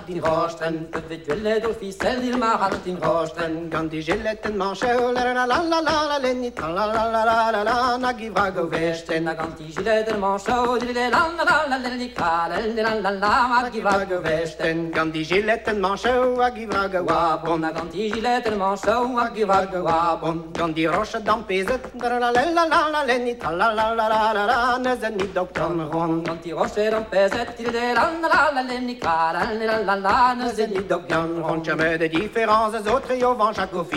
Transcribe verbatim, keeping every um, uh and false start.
in Rosten, de Jelle do ficelle il marat in Rosten, Gandhi Gilletten manche la la la la la lenni la la la la la la na givago vesten, na Gandhi Gilletter manche la la la la lenni la la la la ma givago vesten, Gandhi Gilletten manche a givago wa bon, na Gandhi Gilletter manche a givago wa bon, Gandhi Roche dan pezet la la la la la lenni la la la la la la na zenni doktor ron, Gandhi Roche dan pezet la la la la lenni la la la la na zenni doktor ron, jamais de différence autres yo vent chaque